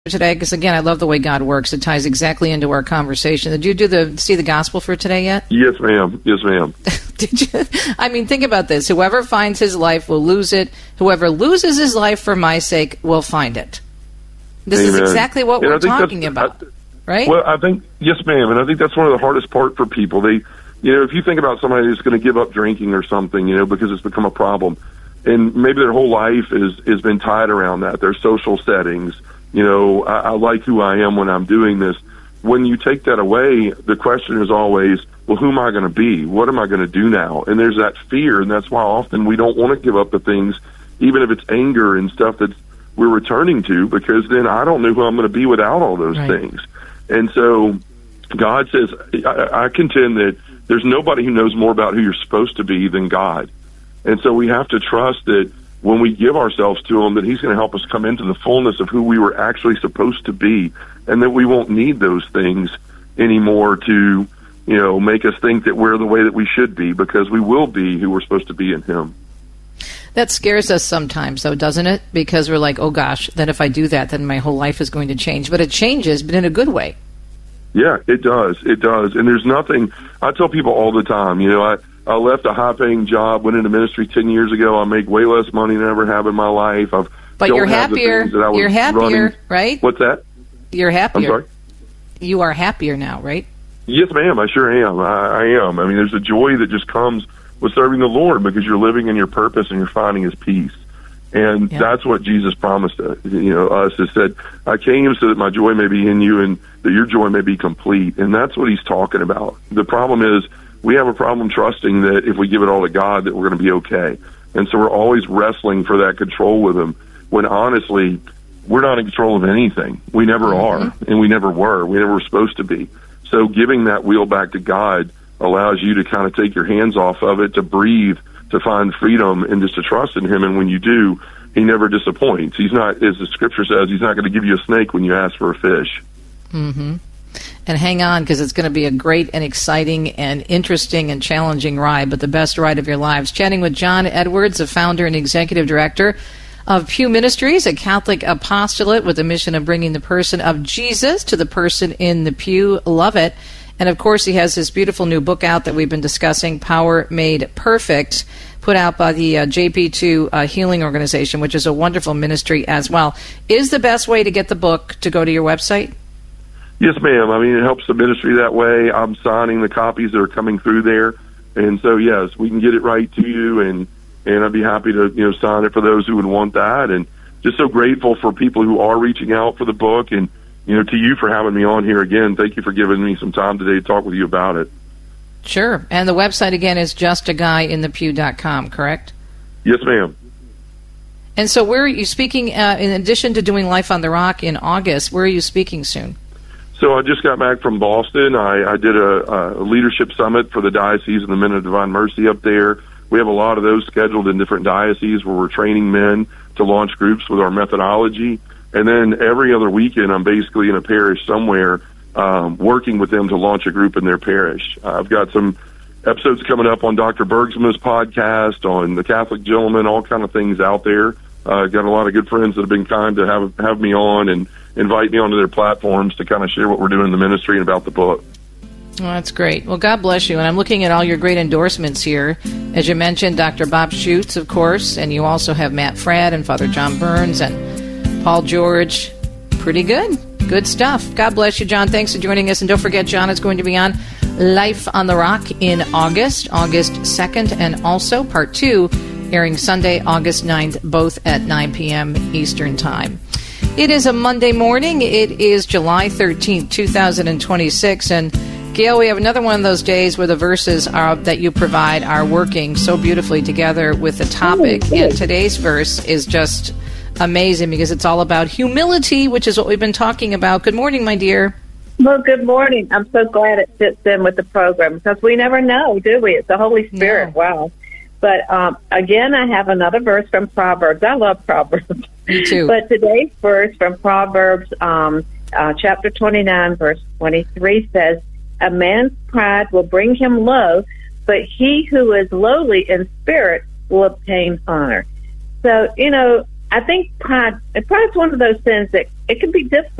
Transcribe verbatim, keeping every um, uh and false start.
today? Because again, I love the way God works. It ties exactly into our conversation. Did you do the see the gospel for today yet? Yes, ma'am. Yes, ma'am. Did you? I mean, think about this. Whoever finds his life will lose it. Whoever loses his life for my sake will find it. This Amen. is exactly what and we're talking about, I, right? Well, I think, yes, ma'am. And I think that's one of the hardest part for people. They, you know, if you think about somebody who's going to give up drinking or something, you know, because it's become a problem, and maybe their whole life is has been tied around that, their social settings. You know, I, I like who I am when I'm doing this. When you take that away, the question is always, well, who am I going to be? What am I going to do now? And there's that fear, and that's why often we don't want to give up the things, even if it's anger and stuff that we're returning to, because then I don't know who I'm going to be without all those right. things. And so God says, I, I contend that there's nobody who knows more about who you're supposed to be than God. And so we have to trust that when we give ourselves to him, that he's going to help us come into the fullness of who we were actually supposed to be, and that we won't need those things anymore to, you know, make us think that we're the way that we should be, because we will be who we're supposed to be in him. That scares us sometimes, though, doesn't it? Because we're like, oh, gosh, then if I do that, then my whole life is going to change. But it changes, but in a good way. Yeah, it does. It does. And there's nothing, I tell people all the time, you know, I, I left a high-paying job, went into ministry ten years ago. I make way less money than I ever have in my life. I've But you're happier. You're happier, running. right? What's that? You're happier. I'm sorry? You are happier now, right? Yes, ma'am. I sure am. I, I am. I mean, there's a joy that just comes with serving the Lord, because you're living in your purpose and you're finding his peace. And yeah. that's what Jesus promised us, you know, us. He said, I came so that my joy may be in you and that your joy may be complete. And that's what he's talking about. The problem is we have a problem trusting that if we give it all to God, that we're going to be okay. And so we're always wrestling for that control with him, when honestly, we're not in control of anything. We never mm-hmm. are, and we never were. We never were supposed to be. So giving that wheel back to God allows you to kind of take your hands off of it, to breathe, to find freedom, and just to trust in him. And when you do, he never disappoints. He's not, as the scripture says, he's not going to give you a snake when you ask for a fish. Mm-hmm. And hang on, because it's going to be a great and exciting and interesting and challenging ride, but the best ride of your lives. Chatting with John Edwards, the founder and executive director of Pew Ministries, a Catholic apostolate with the mission of bringing the person of Jesus to the person in the pew. Love it. And, of course, he has this beautiful new book out that we've been discussing, Power Made Perfect, put out by the uh, J P two uh, Healing Organization, which is a wonderful ministry as well. Is the best way to get the book to go to your website? Yes, ma'am. I mean, it helps the ministry that way. I'm signing the copies that are coming through there. And so, yes, we can get it right to you, and, and I'd be happy to, you know, sign it for those who would want that. And just so grateful for people who are reaching out for the book, and you know, to you for having me on here again. Thank you for giving me some time today to talk with you about it. Sure. And the website, again, is just a guy in the pew dot com, correct? Yes, ma'am. And so where are you speaking, uh, in addition to doing Life on the Rock in August, where are you speaking soon? So I just got back from Boston. I, I did a, a leadership summit for the Diocese of the Men of Divine Mercy up there. We have a lot of those scheduled in different dioceses where we're training men to launch groups with our methodology. And then every other weekend, I'm basically in a parish somewhere um, working with them to launch a group in their parish. Uh, I've got some episodes coming up on Doctor Bergsma's podcast, on the Catholic Gentleman, all kind of things out there. Uh, got a lot of good friends that have been kind to have have me on and invite me onto their platforms to kind of share what we're doing in the ministry and about the book. Well, that's great. Well, God bless you. And I'm looking at all your great endorsements here. As you mentioned, Doctor Bob Schutz, of course, and you also have Matt Fradd and Father John Burns and Paul George. Pretty good. Good stuff. God bless you, John. Thanks for joining us. And don't forget, John is going to be on Life on the Rock in August, August second, and also part two, airing Sunday, August ninth, both at nine p.m. Eastern Time. It is a Monday morning. It is July thirteenth, two thousand twenty-six, and Gail, we have another one of those days where the verses are, that you provide are working so beautifully together with the topic. Oh, and today's verse is just amazing because it's all about humility, which is what we've been talking about. Good morning, my dear. Well, good morning. I'm so glad it fits in with the program because we never know, do we? It's the Holy Spirit. No. Wow. But um, again, I have another verse from Proverbs. I love Proverbs. Me too. But today's verse from Proverbs, um, uh, chapter twenty-nine, verse twenty-three says, "A man's pride will bring him low, but he who is lowly in spirit will obtain honor." So, you know, I think pride, pride is one of those sins that it can be difficult